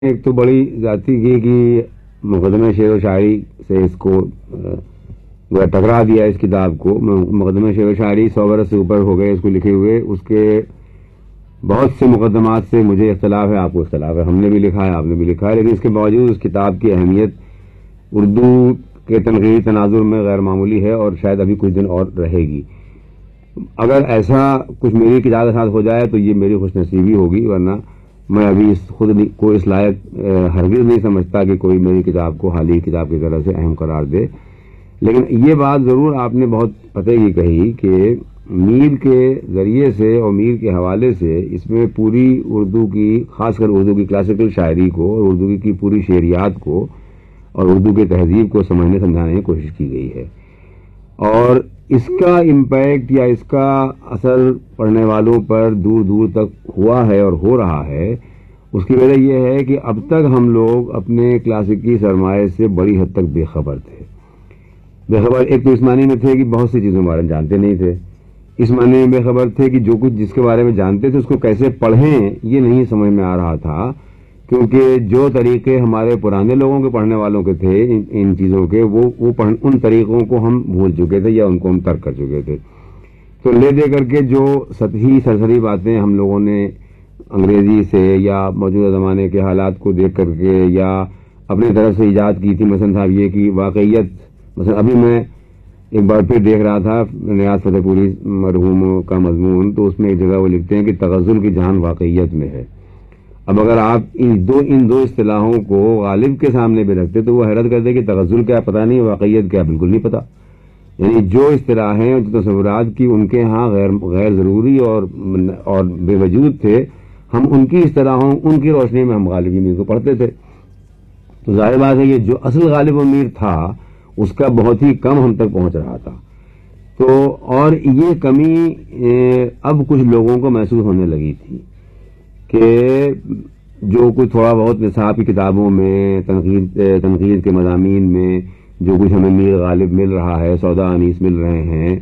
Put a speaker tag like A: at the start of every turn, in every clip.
A: ایک تو بڑی ذاتی کی کہ مقدمہ شعر و شاعری سے اس کو ٹکرا دیا اس کتاب کو. مقدمہ شعر و شاعری 100 برس سے اوپر ہو گئے اس کو لکھے ہوئے. اس کے بہت سے مقدمات سے مجھے اختلاف ہے, آپ کو اختلاف ہے, ہم نے بھی لکھا ہے, آپ نے بھی لکھا ہے, لیکن اس کے باوجود اس کتاب کی اہمیت اردو کے تنقیدی تناظر میں غیر معمولی ہے اور شاید ابھی کچھ دن اور رہے گی. اگر ایسا کچھ میری کتاب کے ساتھ ہو جائے تو یہ میری خوش نصیبی ہوگی, ورنہ میں ابھی خود کو اس لائق ہرگز نہیں سمجھتا کہ کوئی میری کتاب کو حالی کتاب کی طرح سے اہم قرار دے. لیکن یہ بات ضرور آپ نے بہت پتے کی کہی کہ میر کے ذریعے سے اور میر کے حوالے سے اس میں پوری اردو کی, خاص کر اردو کی کلاسیکل شاعری کو اور اردو کی پوری شعریات کو اور اردو کے تہذیب کو سمجھنے سمجھانے کی کوشش کی گئی ہے. اور اس کا امپیکٹ یا اس کا اثر پڑھنے والوں پر دور دور تک ہوا ہے اور ہو رہا ہے. اس کی وجہ یہ ہے کہ اب تک ہم لوگ اپنے کلاسیکی سرمایہ سے بڑی حد تک بے خبر تھے. بے خبر ایک تو اس معنی میں تھے کہ بہت سی چیزوں کے بارے میں جانتے نہیں تھے. اس معنی میں بے خبر تھے کہ جو کچھ جس کے بارے میں جانتے تھے اس کو کیسے پڑھیں یہ نہیں سمجھ میں آ رہا تھا, کیونکہ جو طریقے ہمارے پرانے لوگوں کے پڑھنے والوں کے تھے ان چیزوں کے, وہ ان طریقوں کو ہم بھول چکے تھے یا ان کو ہم ترک کر چکے تھے. تو لے دے کر کے جو سطحی سرسری باتیں ہم لوگوں نے انگریزی سے یا موجودہ زمانے کے حالات کو دیکھ کر کے یا اپنی طرف سے ایجاد کی تھی, مثلا صاحب یہ کہ واقعیت, مثلا ابھی میں ایک بار پھر دیکھ رہا تھا نیاز فتح پوری مرحوم کا مضمون, تو اس میں ایک جگہ وہ لکھتے ہیں کہ تغزل کی جان واقعیت میں ہے. اب اگر آپ ان دو اصطلاحوں کو غالب کے سامنے بھی رکھتے تو وہ حیرت کرتے کہ تغزل کیا پتہ نہیں, واقعیت کیا بالکل نہیں پتہ. یعنی جو اصطلاحیں جو تصورات کی ان کے ہاں غیر ضروری اور بے وجود تھے, ہم ان کی اصطلاحوں ان کی روشنی میں ہم غالب امیر کو پڑھتے تھے. تو ظاہر بات ہے یہ جو اصل غالب امیر تھا اس کا بہت ہی کم ہم تک پہنچ رہا تھا. تو اور یہ کمی اب کچھ لوگوں کو محسوس ہونے لگی تھی کہ جو کچھ تھوڑا بہت نصاب کی کتابوں میں تنقید کے مضامین میں جو کچھ ہمیں میر غالب مل رہا ہے, سودا انیس مل رہے ہیں,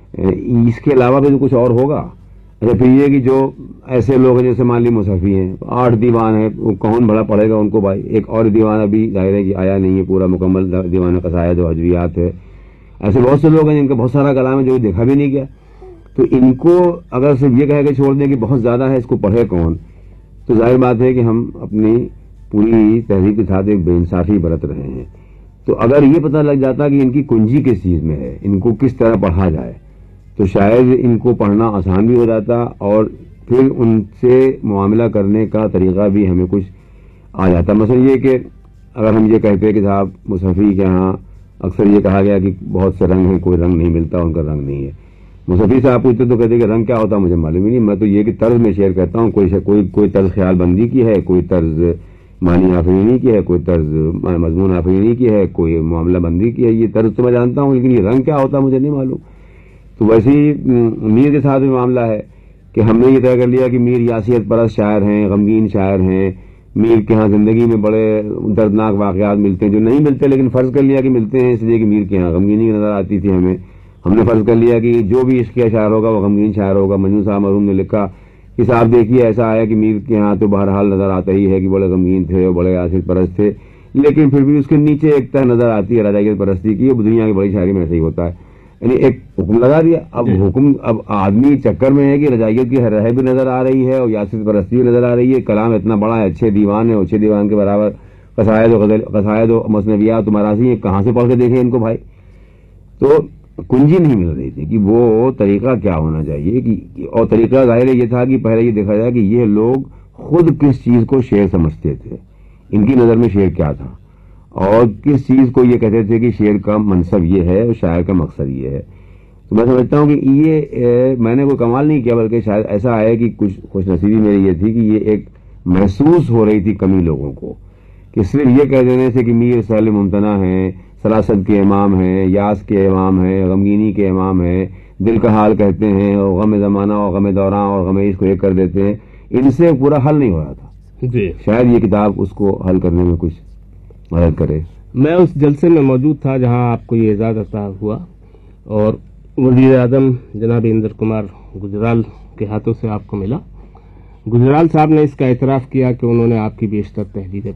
A: اس کے علاوہ بھی کچھ اور ہوگا. اچھا پھر یہ کہ جو ایسے لوگ ہیں جیسے مان لی مصحفی ہیں, 8 دیوان ہیں, وہ کون بڑا پڑھے گا ان کو بھائی. ایک اور دیوان ابھی ظاہر ہے کہ آیا نہیں ہے پورا مکمل, دیوان قصائد و حجویات ہے. ایسے بہت سے لوگ ہیں جن کا بہت سارا کلام ہے جو دیکھا بھی نہیں گیا. تو ان کو اگر صرف یہ کہہ کے چھوڑ دیں کہ بہت زیادہ ہے اس کو پڑھے کون, تو ظاہر بات ہے کہ ہم اپنی پوری تہذیب کے ساتھ ایک بے انصافی برت رہے ہیں. تو اگر یہ پتہ لگ جاتا کہ ان کی کنجی کس چیز میں ہے, ان کو کس طرح پڑھا جائے, تو شاید ان کو پڑھنا آسان بھی ہو جاتا اور پھر ان سے معاملہ کرنے کا طریقہ بھی ہمیں کچھ آ جاتا. مثلا یہ کہ اگر ہم یہ کہتے ہیں کہ صاحب مصحفی کے ہاں اکثر یہ کہا گیا کہ بہت سے رنگ ہیں, کوئی رنگ نہیں ملتا, ان کا رنگ نہیں ہے. مصحفی سے آپ پوچھتے تو کہتے کہ رنگ کیا ہوتا مجھے معلوم ہی نہیں. میں تو یہ کہ طرز میں شیئر کرتا ہوں, کوئی طرز خیال بندی کی ہے, کوئی طرز معنی آفرینی کی ہے, کوئی طرز مضمون آفرینی کی ہے, کوئی معاملہ بندی کی ہے. یہ طرز تو میں جانتا ہوں, لیکن یہ رنگ کیا ہوتا مجھے نہیں معلوم. تو ویسے ہی میر کے ساتھ بھی معاملہ ہے کہ ہم نے یہ طے کر لیا کہ میر یاسیت پرست شاعر ہیں, غمگین شاعر ہیں. میر کے ہاں زندگی میں بڑے دردناک واقعات ملتے ہیں جو نہیں ملتے, لیکن فرض کر لیا کہ ملتے ہیں, اس لیے کہ میر کے ہاں غمگینی نظر آتی تھی ہمیں. ہم نے فرض کر لیا کہ جو بھی عشق کا شاعر ہوگا وہ غمگین شاعر ہوگا. مجنون صاحب مرحوم نے لکھا کہ صاحب دیکھیے ایسا آیا کہ میر کے ہاں تو بہرحال نظر آتا ہی ہے کہ بڑے غمگین تھے اور بڑے یاسیت پرست تھے, لیکن پھر بھی اس کے نیچے ایک تہ نظر آتی ہے رجائیت پرستی کی. وہ دنیا کی بڑی شاعری میں ایسا ہی ہوتا ہے. یعنی ایک حکم لگا دیا, اب آدمی چکر میں ہے کہ رجائیت کی رہ بھی نظر آ رہی ہے اور یاسیت پرستی بھی نظر آ رہی ہے. کلام اتنا بڑا ہے, 6 دیوان ہے, اور 6 دیوان کے برابر قصائد و مثنویات و مراثی, کہاں سے پڑھ کے دیکھیں ان کو بھائی. تو کنجی نہیں مل رہی تھی کہ وہ طریقہ کیا ہونا چاہیے. اور طریقہ ظاہر یہ تھا کہ پہلے یہ دیکھا جائے کہ یہ لوگ خود کس چیز کو شعر سمجھتے تھے, ان کی نظر میں شعر کیا تھا, اور کس چیز کو یہ کہتے تھے کہ شعر کا منصب یہ ہے اور شاعر کا مقصد یہ ہے. تو میں سمجھتا ہوں کہ یہ میں نے کوئی کمال نہیں کیا, بلکہ شاید ایسا ہے کہ کچھ خوش نصیبی میری یہ تھی کہ یہ ایک محسوس ہو رہی تھی کمی لوگوں کو, کہ صرف یہ کہہ دینے سے کہ میر سہل ممتنع ہیں, سلاست کے امام ہیں, یاس کے امام ہیں, غمگینی کے امام ہیں, دل کا حال کہتے ہیں, اور غم زمانہ اور غم دوران اور غم عشق کو ایک کر دیتے ہیں, ان سے پورا حل نہیں ہو رہا تھا.
B: جی
A: شاید یہ کتاب اس کو حل کرنے میں کچھ مدد کرے.
B: میں اس جلسے میں موجود تھا جہاں آپ کو یہ اعزاز عطا ہوا, اور وزیر اعظم جناب اندر کمار گجرال کے ہاتھوں سے آپ کو ملا. गुजराल साहब ने इसका एतराफ़ किया कि उन्होंने आपकी बेशतर तहरीरें